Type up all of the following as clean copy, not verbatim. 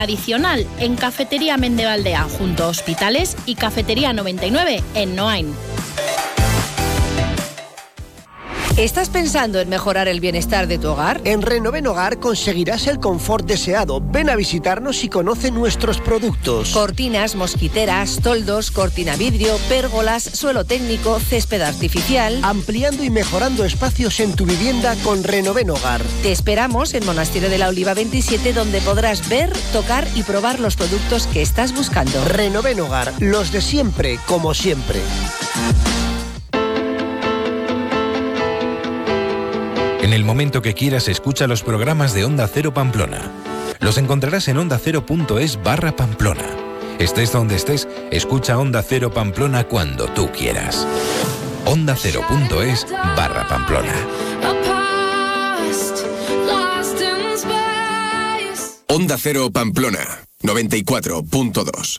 Adicional en Cafetería Mendevaldea, junto a Hospitales, y Cafetería 99 en Noain. ¿Estás pensando en mejorar el bienestar de tu hogar? En Renoven Hogar conseguirás el confort deseado. Ven a visitarnos y conoce nuestros productos. Cortinas, mosquiteras, toldos, cortina vidrio, pérgolas, suelo técnico, césped artificial. Ampliando y mejorando espacios en tu vivienda con Renoven Hogar. Te esperamos en Monasterio de la Oliva 27, donde podrás ver, tocar y probar los productos que estás buscando. Renoven Hogar, los de siempre, como siempre. En el momento que quieras, escucha los programas de Onda Cero Pamplona. Los encontrarás en ondacero.es/Pamplona. Estés donde estés, escucha Onda Cero Pamplona cuando tú quieras. ondacero.es/Pamplona. Onda Cero Pamplona, 94.2.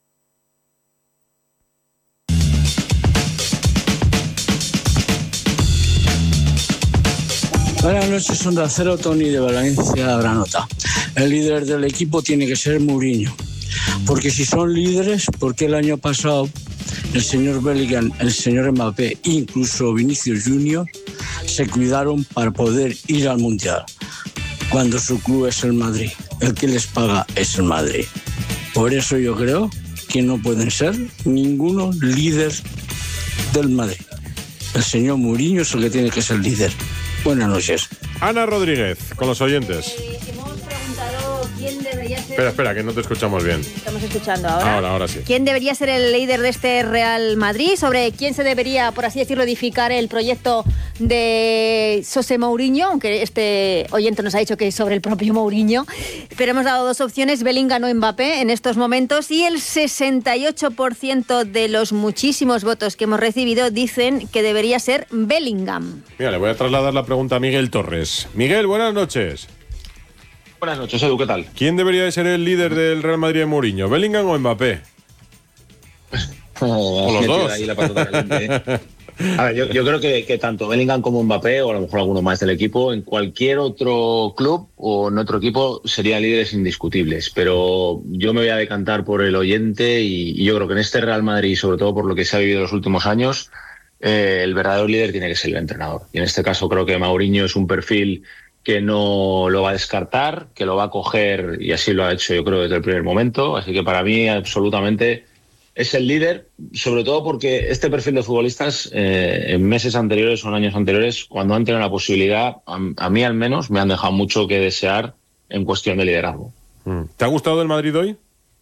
Buenas noches, Onda Cero, Tony de Valencia, Granota. El líder del equipo tiene que ser Mourinho, porque si son líderes, ¿por qué el año pasado el señor Bellingham, el señor Mbappé, incluso Vinicius Junior, se cuidaron para poder ir al Mundial, cuando su club es el Madrid? El que les paga es el Madrid. Por eso yo creo que no pueden ser ninguno líder del Madrid. El señor Mourinho es el que tiene que ser líder. Buenas noches. Ana Rodríguez, con los oyentes. Hemos preguntado quién debería ser... Espera, que no te escuchamos bien. Estamos escuchando ahora. Ahora sí. ¿Quién debería ser el líder de este Real Madrid? Sobre quién se debería, por así decirlo, edificar el proyecto de José Mourinho, aunque este oyente nos ha dicho que es sobre el propio Mourinho. Pero hemos dado dos opciones, Bellingham o Mbappé, en estos momentos, y el 68% de los muchísimos votos que hemos recibido dicen que debería ser Bellingham. Mira, le voy a trasladar la pregunta a Miguel Torres. Miguel, buenas noches. Buenas noches, Edu, ¿qué tal? ¿Quién debería de ser el líder del Real Madrid de Mourinho, Bellingham o Mbappé? O los dos. Ahí la patata caliente, ¿eh? A ver, yo creo que tanto Bellingham como Mbappé, o a lo mejor alguno más del equipo, en cualquier otro club o en otro equipo serían líderes indiscutibles. Pero yo me voy a decantar por el oyente y yo creo que en este Real Madrid, sobre todo por lo que se ha vivido en los últimos años, el verdadero líder tiene que ser el entrenador. Y en este caso creo que Mourinho es un perfil que no lo va a descartar, que lo va a coger, y así lo ha hecho yo creo desde el primer momento. Así que para mí absolutamente es el líder, sobre todo porque este perfil de futbolistas en meses anteriores o en años anteriores, cuando han tenido la posibilidad, a mí al menos me han dejado mucho que desear en cuestión de liderazgo. ¿Te ha gustado el Madrid hoy?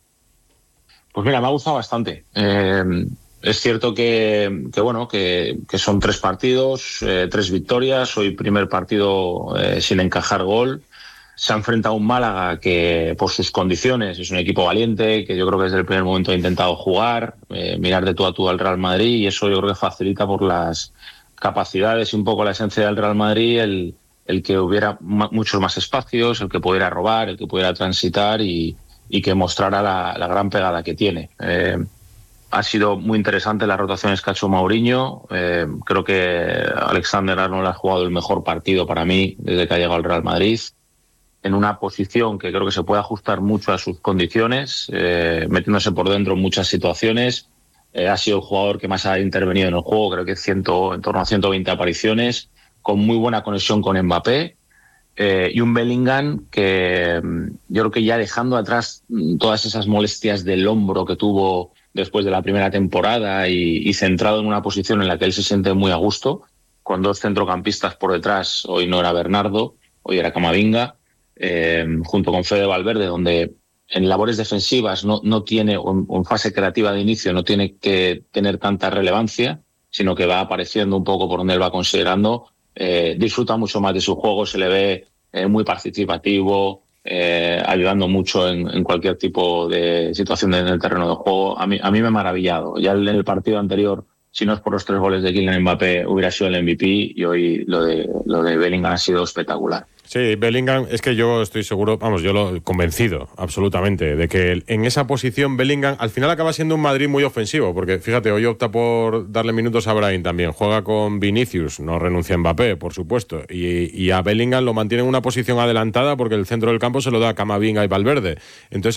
Pues mira, me ha gustado bastante. Es cierto que son 3 partidos, 3 victorias. Hoy primer partido sin encajar gol. Se ha enfrentado a un Málaga que, por sus condiciones, es un equipo valiente, que yo creo que desde el primer momento ha intentado jugar, mirar de tú a tú al Real Madrid, y eso yo creo que facilita por las capacidades y un poco la esencia del Real Madrid el que hubiera muchos más espacios, el que pudiera robar, el que pudiera transitar y que mostrara la gran pegada que tiene. Ha sido muy interesante las rotaciones que ha hecho Mourinho. Creo que Alexander-Arnold ha jugado el mejor partido para mí desde que ha llegado al Real Madrid, en una posición que creo que se puede ajustar mucho a sus condiciones, metiéndose por dentro en muchas situaciones. Ha sido el jugador que más ha intervenido en el juego, creo que en torno a 120 apariciones, con muy buena conexión con Mbappé. Y un Bellingham que yo creo que ya dejando atrás todas esas molestias del hombro que tuvo después de la primera temporada y centrado en una posición en la que él se siente muy a gusto, con 2 centrocampistas por detrás. Hoy no era Bernardo, hoy era Camavinga, junto con Fede Valverde, donde en labores defensivas no tiene, en fase creativa de inicio, no tiene que tener tanta relevancia, sino que va apareciendo un poco por donde él va considerando. Disfruta mucho más de su juego, se le ve muy participativo, ayudando mucho en cualquier tipo de situación en el terreno de juego. A mí me ha maravillado. Ya en el partido anterior si no es por los 3 goles de Kylian Mbappé, hubiera sido el MVP, y hoy lo de Bellingham ha sido espectacular. Sí, Bellingham, es que yo estoy seguro, vamos, yo lo he convencido absolutamente de que en esa posición Bellingham al final acaba siendo un Madrid muy ofensivo, porque fíjate, hoy opta por darle minutos a Brahim también, juega con Vinicius, no renuncia a Mbappé, por supuesto, y a Bellingham lo mantiene en una posición adelantada porque el centro del campo se lo da a Camavinga y Valverde. Entonces